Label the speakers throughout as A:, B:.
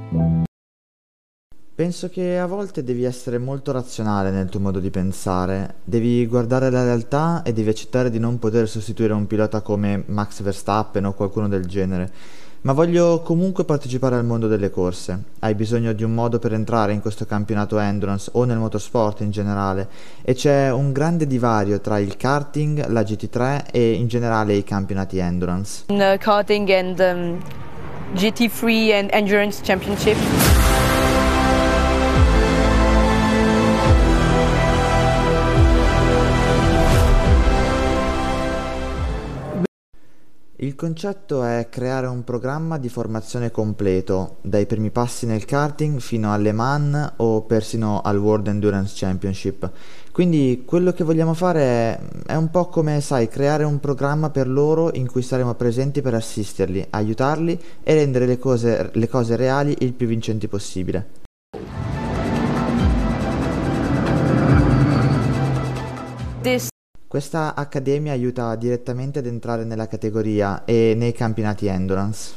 A: Penso che a volte devi essere molto razionale nel tuo modo di pensare, devi guardare la realtà e devi accettare di non poter sostituire un pilota come Max Verstappen o qualcuno del genere. Ma voglio comunque partecipare al mondo delle corse. Hai bisogno di un modo per entrare in questo campionato endurance o nel motorsport in generale e c'è un grande divario tra il karting, la GT3 e in generale i campionati endurance.
B: Karting and GT3 and Endurance Championship.
A: Il concetto è creare un programma di formazione completo, dai primi passi nel karting fino alle Man o persino al World Endurance Championship. Quindi quello che vogliamo fare è un po' come, sai, creare un programma per loro in cui saremo presenti per assisterli, aiutarli e rendere le cose reali il più vincenti possibile.
B: This
A: Questa accademia aiuta direttamente ad entrare nella categoria e nei campionati endurance.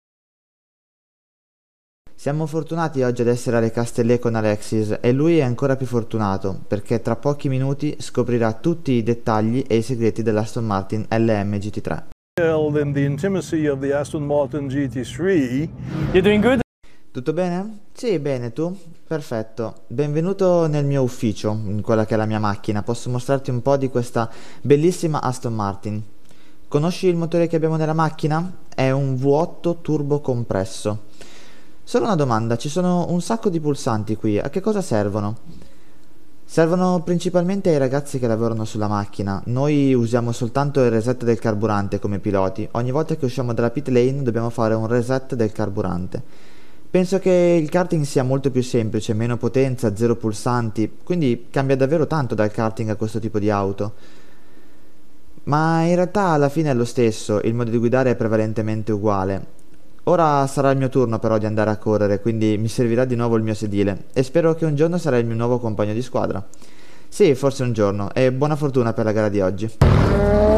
A: Siamo fortunati oggi ad essere alle Castellet con Alexis e lui è ancora più fortunato perché tra pochi minuti scoprirà tutti i dettagli e i segreti dell'Aston Martin LM GT3.
C: In the intimacy of the Aston Martin GT3.
B: you're doing good.
A: Tutto bene? Sì, bene, tu? Perfetto. Benvenuto nel mio ufficio, in quella che è la mia macchina. Posso mostrarti un po' di questa bellissima Aston Martin. Conosci il motore che abbiamo nella macchina? È un V8 turbo compresso. Solo una domanda, ci sono un sacco di pulsanti qui, a che cosa servono? Servono principalmente ai ragazzi che lavorano sulla macchina. Noi usiamo soltanto il reset del carburante come piloti. Ogni volta che usciamo dalla pit lane dobbiamo fare un reset del carburante. Penso che il karting sia molto più semplice, meno potenza, zero pulsanti, quindi cambia davvero tanto dal karting a questo tipo di auto. Ma in realtà alla fine è lo stesso, il modo di guidare è prevalentemente uguale. Ora sarà il mio turno però di andare a correre, quindi mi servirà di nuovo il mio sedile e spero che un giorno sarai il mio nuovo compagno di squadra. Sì, forse un giorno, e buona fortuna per la gara di oggi.